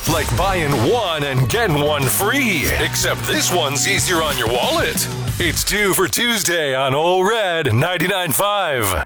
Like buying one and getting one free. Except this one's easier on your wallet. It's 2 for Tuesday on Ole Red 99.5.